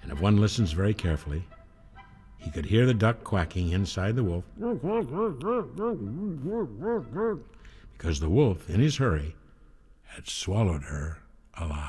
And if one listens very carefully, he could hear the duck quacking inside the wolf, because the wolf, in his hurry, had swallowed her alive.